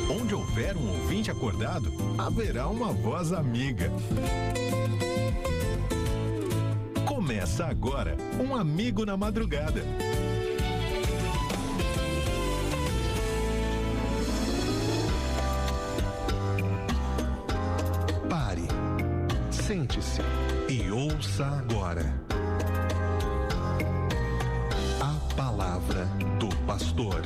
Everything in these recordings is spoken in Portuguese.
Onde houver um ouvinte acordado, haverá uma voz amiga. Começa agora, Um Amigo na Madrugada. Pare, sente-se e ouça agora a palavra do pastor.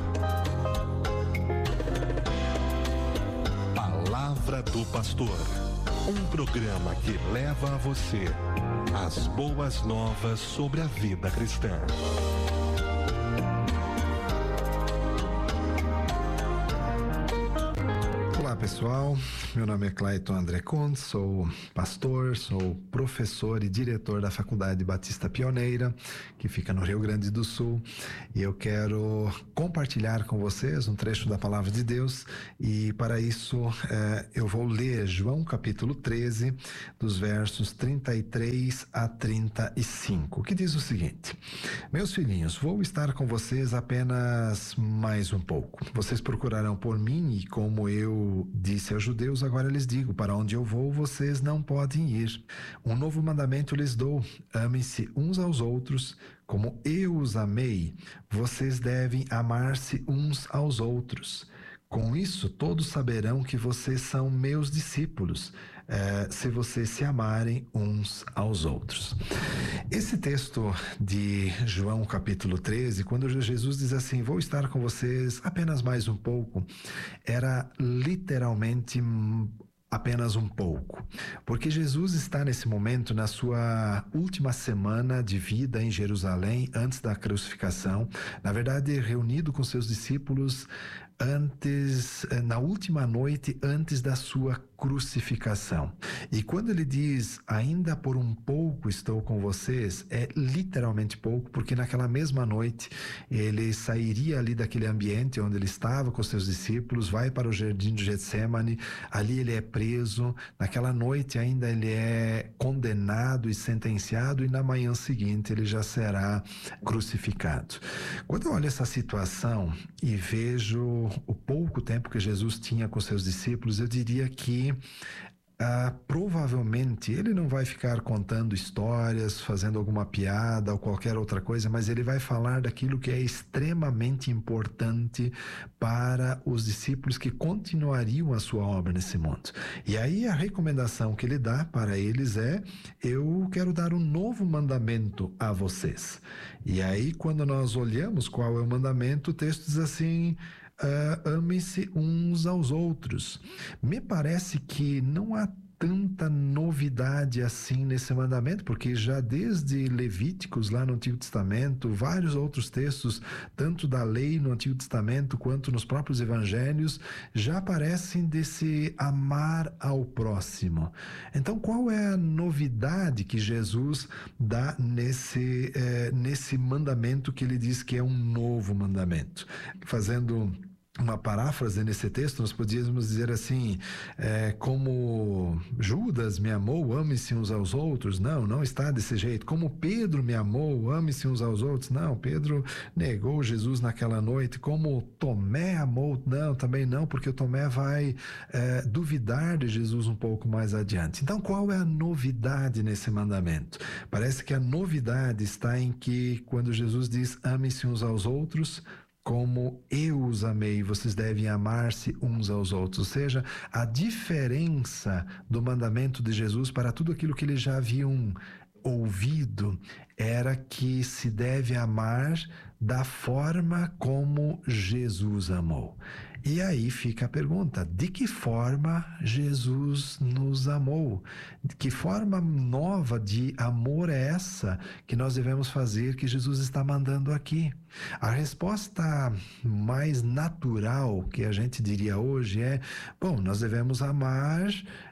Palavra do Pastor, um programa que leva a você as boas novas sobre a vida cristã. Olá pessoal, meu nome é Clayton André Conte, sou pastor, sou professor e diretor da Faculdade Batista Pioneira, que fica no Rio Grande do Sul, e eu quero compartilhar com vocês um trecho da Palavra de Deus, e para isso eu vou ler João capítulo 13, dos versos 33 a 35, que diz o seguinte: Meus filhinhos, vou estar com vocês apenas mais um pouco. Vocês procurarão por mim, e como eu disse aos judeus, agora lhes digo, para onde eu vou, vocês não podem ir. Um novo mandamento lhes dou: amem-se uns aos outros, como eu os amei. Vocês devem amar-se uns aos outros. Com isso, todos saberão que vocês são meus discípulos, se vocês se amarem uns aos outros. Esse texto de João capítulo 13, quando Jesus diz assim, vou estar com vocês apenas mais um pouco, era literalmente apenas um pouco, porque Jesus está nesse momento na sua última semana de vida em Jerusalém, antes da crucificação, na verdade reunido com seus discípulos na última noite antes da sua crucificação. E quando ele diz, ainda por um pouco estou com vocês, é literalmente pouco, porque naquela mesma noite ele sairia ali daquele ambiente onde ele estava com seus discípulos, vai para o jardim de Getsemane, ali ele é preso, naquela noite ainda ele é condenado e sentenciado, e na manhã seguinte ele já será crucificado. Quando eu olho essa situação e vejo o pouco tempo que Jesus tinha com seus discípulos, eu diria que provavelmente ele não vai ficar contando histórias, fazendo alguma piada ou qualquer outra coisa, mas ele vai falar daquilo que é extremamente importante para os discípulos que continuariam a sua obra nesse mundo. E aí a recomendação que ele dá para eles é: eu quero dar um novo mandamento a vocês. E aí quando nós olhamos qual é o mandamento, o texto diz assim: amem-se uns aos outros. Me parece que não há tanta novidade assim nesse mandamento, porque já desde Levíticos lá no Antigo Testamento, vários outros textos, tanto da lei no Antigo Testamento quanto nos próprios evangelhos, já aparecem desse amar ao próximo. Então, qual é a novidade que Jesus dá nesse mandamento que ele diz que é um novo mandamento? Fazendo uma paráfrase nesse texto, nós podíamos dizer assim, como Judas me amou, ame-se uns aos outros. Não está desse jeito. Como Pedro me amou, ame-se uns aos outros. Não, Pedro negou Jesus naquela noite. Como Tomé amou, não, também não, porque o Tomé vai duvidar de Jesus um pouco mais adiante. Então, qual é a novidade nesse mandamento? Parece que a novidade está em que, quando Jesus diz ame-se uns aos outros, como eu os amei, vocês devem amar-se uns aos outros. Ou seja, a diferença do mandamento de Jesus para tudo aquilo que eles já haviam ouvido era que se deve amar da forma como Jesus amou. E aí fica a pergunta: de que forma Jesus nos amou? De que forma nova de amor é essa que nós devemos fazer, que Jesus está mandando aqui? A resposta mais natural que a gente diria hoje é: bom, nós devemos amar,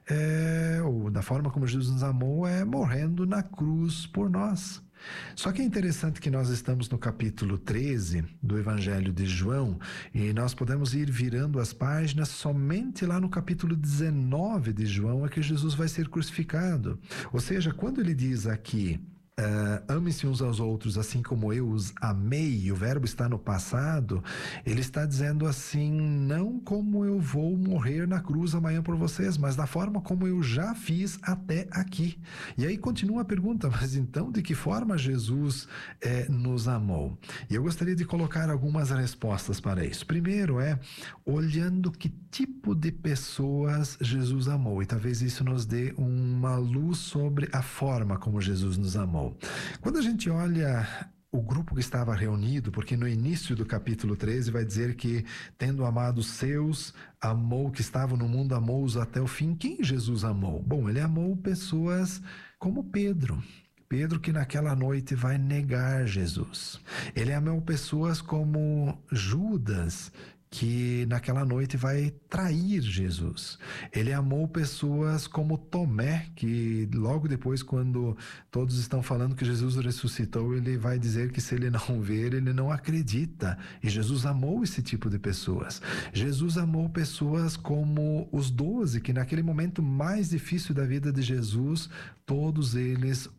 ou da forma como Jesus nos amou, morrendo na cruz por nós. Só que é interessante que nós estamos no capítulo 13 do Evangelho de João, e nós podemos ir virando as páginas somente lá no capítulo 19 de João é que Jesus vai ser crucificado. Ou seja, quando ele diz aqui amem-se uns aos outros assim como eu os amei, e o verbo está no passado, ele está dizendo assim, não como eu vou morrer na cruz amanhã por vocês, mas da forma como eu já fiz até aqui. E aí continua a pergunta, mas então de que forma Jesus nos amou? E eu gostaria de colocar algumas respostas para isso. Primeiro olhando que tipo de pessoas Jesus amou, e talvez isso nos dê uma luz sobre a forma como Jesus nos amou. Quando a gente olha o grupo que estava reunido, porque no início do capítulo 13 vai dizer que, tendo amado os seus, amou que estavam no mundo, amou-os até o fim. Quem Jesus amou? Bom, ele amou pessoas como Pedro. Pedro que naquela noite vai negar Jesus. Ele amou pessoas como Judas, que naquela noite vai trair Jesus. Ele amou pessoas como Tomé, que logo depois, quando todos estão falando que Jesus ressuscitou, ele vai dizer que se ele não ver, ele não acredita. E Jesus amou esse tipo de pessoas. Jesus amou pessoas como os 12, que naquele momento mais difícil da vida de Jesus, todos eles